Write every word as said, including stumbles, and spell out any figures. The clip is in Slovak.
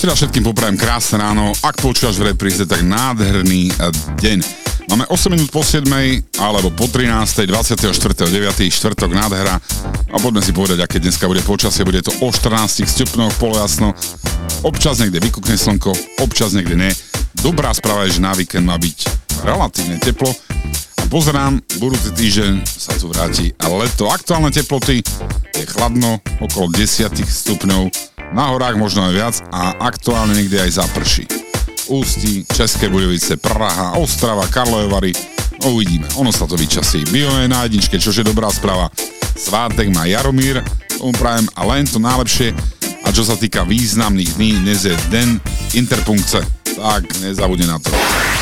Ešte raz všetkým poprajem krásne ráno. Ak počúvaš v repríze, tak nádherný deň. Máme osem minút po siedmej alebo po trinástej, dvadsiateho štvrtého deviateho štvrtok, nádhera. A poďme si povedať, aké dneska bude počasie. Bude to o štrnástich stupňoch, polojasno. Občas niekde vykukne slnko, občas niekde nie. Dobrá správa je, že na víkend má byť relatívne teplo. A pozerám, budúci týždeň sa tu vráti leto. Aktuálne teploty je chladno, okolo desať stupňov. Na horách možno aj viac a aktuálne niekde aj zaprší. Ústí, České Budějovice, Praha, Ostrava, Karlovy Vary. No uvidíme, ono sa to vyčasí. Bio je na jedničke, čož je dobrá správa. Svátek má Jaromír, tomu prajem a len to najlepšie. A čo sa týka významných dní, dnes je den interpunkce. Tak nezabudne na to.